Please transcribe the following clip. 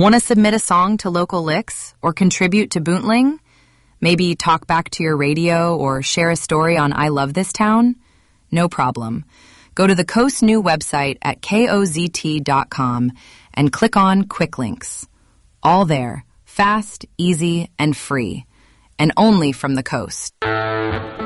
Want to submit a song to Local Licks or contribute to Boontling? Maybe talk back to your radio or share a story on I Love This Town? No problem. Go to the Coast New website at kozt.com and click on Quick Links. All there, fast, easy, and free, and only from the Coast.